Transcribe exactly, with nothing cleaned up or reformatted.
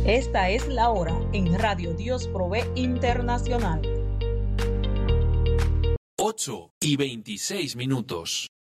Esta es la hora en Radio Dios Provee Internacional. ocho y veintiséis minutos.